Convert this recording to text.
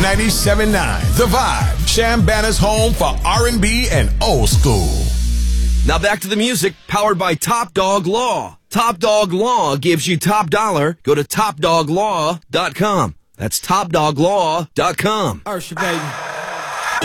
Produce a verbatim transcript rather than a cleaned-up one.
ninety-seven point nine. The Vibe. Chambana's home for R and B and old school. Now back to the music, powered by Top Dog Law. Top Dog Law gives you top dollar. Go to top dog law dot com. That's top dog law dot com. Ursha, baby.